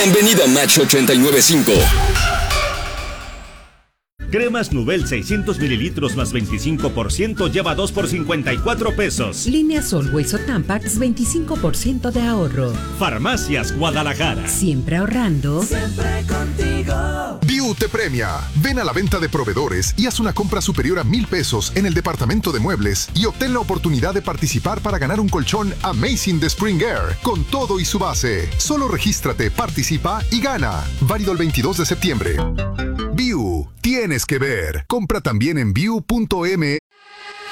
Bienvenido a Match 895. Cremas Nubel 600 mililitros más 25% lleva 2 por 54 pesos. Líneas Always o Tampax 25% de ahorro. Farmacias Guadalajara. Siempre ahorrando. Siempre contigo. Viu te premia. Ven a la venta de proveedores y haz una compra superior a 1,000 pesos en el departamento de muebles y obtén la oportunidad de participar para ganar un colchón Amazing de Spring Air con todo y su base. Solo regístrate, participa y gana. Válido el 22 de septiembre. Viu, tienes que ver. Compra también en viu.mx.